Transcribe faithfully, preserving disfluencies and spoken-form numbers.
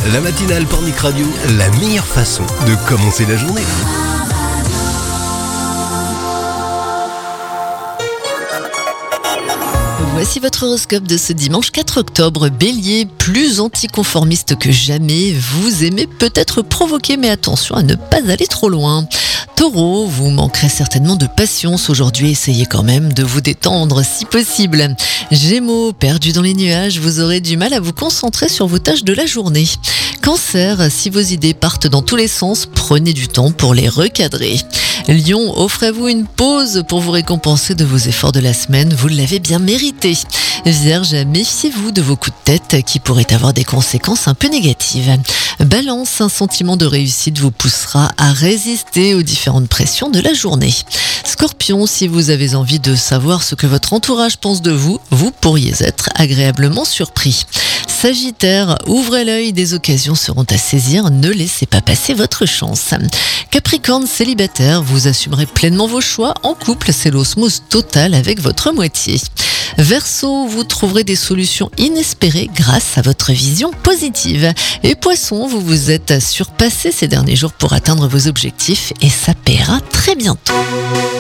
La matinale Pornic Radio, la meilleure façon de commencer la journée. Voici votre horoscope de ce dimanche quatre octobre. Bélier, plus anticonformiste que jamais, vous aimez peut-être provoquer, mais attention à ne pas aller trop loin. Taureau, vous manquerez certainement de patience aujourd'hui, essayez quand même de vous détendre si possible. Gémeaux, perdu dans les nuages, vous aurez du mal à vous concentrer sur vos tâches de la journée. Cancer, si vos idées partent dans tous les sens, prenez du temps pour les recadrer. Lion, offrez-vous une pause pour vous récompenser de vos efforts de la semaine, vous l'avez bien mérité. Vierge, méfiez-vous de vos coups de tête qui pourraient avoir des conséquences un peu négatives. Balance, un sentiment de réussite vous poussera à résister aux différentes pressions de la journée. Scorpion, si vous avez envie de savoir ce que votre entourage pense de vous, vous pourriez être agréablement surpris. Sagittaire, ouvrez l'œil, des occasions seront à saisir, ne laissez pas passer votre chance. Capricorne, célibataire, vous assumerez pleinement vos choix. En couple, c'est l'osmose totale avec votre moitié. Verseau, vous trouverez des solutions inespérées grâce à votre vision positive. Et Poisson, vous vous êtes surpassé ces derniers jours pour atteindre vos objectifs et ça paiera très bientôt.